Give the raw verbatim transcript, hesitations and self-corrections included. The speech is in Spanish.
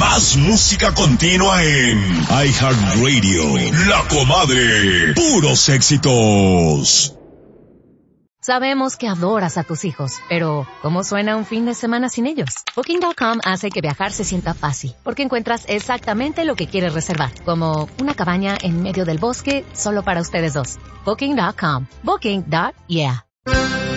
Más música continua en iHeartRadio. La Comadre. Puros éxitos. Sabemos que adoras a tus hijos, pero ¿cómo suena un fin de semana sin ellos? Booking punto com hace que viajar se sienta fácil, porque encuentras exactamente lo que quieres reservar, como una cabaña en medio del bosque solo para ustedes dos. Booking punto com. Booking. Yeah.